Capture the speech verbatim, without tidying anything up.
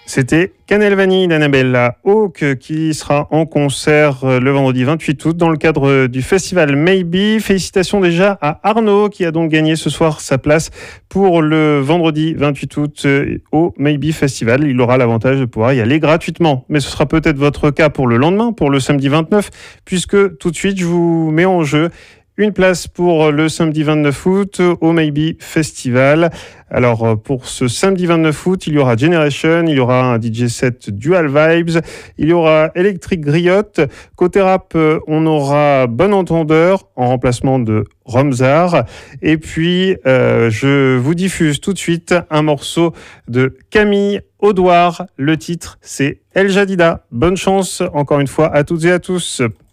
C'était Cannelle Vanille d'Annabella Hawk qui sera en concert le vendredi vingt-huit août dans le cadre du festival Maybe. Félicitations déjà à Arnaud qui a donc gagné ce soir sa place pour le vendredi vingt-huit août au Maybe Festival. Il aura l'avantage de pouvoir y aller gratuitement. Mais ce sera peut-être votre cas pour le lendemain, pour le samedi vingt-neuf, puisque tout de suite je vous mets en jeu une place pour le samedi vingt-neuf août au Maybe Festival. Alors pour ce samedi vingt-neuf août, il y aura Generation, il y aura un D J set Dual Vibes, il y aura Electric Griot. Côté rap, on aura Bon Entendeur en remplacement de Romzar. Et puis, euh, je vous diffuse tout de suite un morceau de Camille Audouard. Le titre, c'est El Jadida. Bonne chance encore une fois à toutes et à tous.